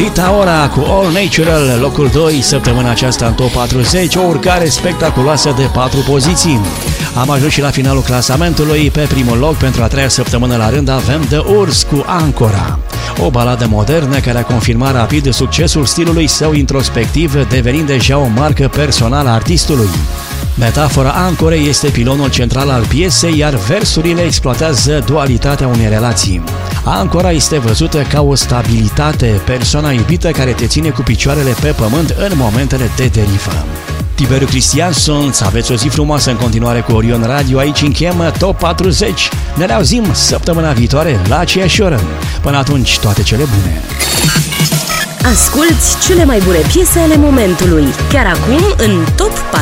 Rita Ora cu All Natural, locul 2, săptămâna aceasta în top 40, o urcare spectaculoasă de 4 poziții. Am ajuns și la finalul clasamentului. Pe primul loc, pentru a treia săptămână la rând, avem The Urs cu Ancora. O baladă modernă care a confirmat rapid succesul stilului său introspectiv, devenind deja o marcă personală a artistului. Metafora ancorei este pilonul central al piesei, iar versurile exploatează dualitatea unei relații. Ancora este văzută ca o stabilitate, persoana iubită care te ține cu picioarele pe pământ în momentele de derivă. Tiberiu Cristianson, să aveți o zi frumoasă în continuare cu Orion Radio, aici încheiem Top 40. Ne reauzim săptămâna viitoare la aceeași oră. Până atunci, toate cele bune! Asculți cele mai bune piese ale momentului, chiar acum în Top 40.